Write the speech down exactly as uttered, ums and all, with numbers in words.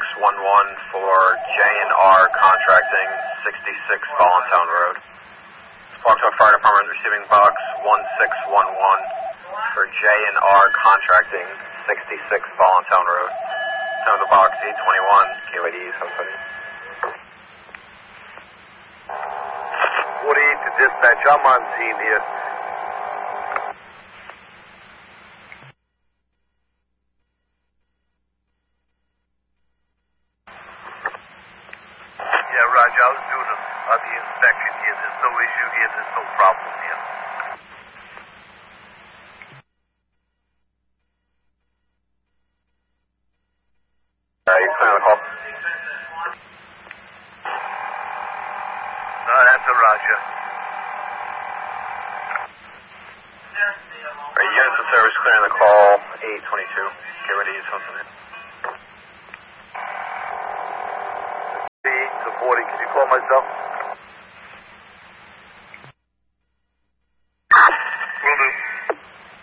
one one for J and R Contracting, sixty-six Voluntown Road. Sparkville Fire Department receiving box one six one one for J and R Contracting, sixty-six Voluntown Road. Time of the box eight twenty-one, K Y D somebody. forty-eight to dispatch, I'm on scene here. Yeah, Roger, I was doing uh, the inspection here. There's no issue here. There's no problem here. Alright, you clear the call. No, that's a Roger. Alright, units of service clearing the call, eight twenty-two. Get ready to use something. eight to forty, can you call myself?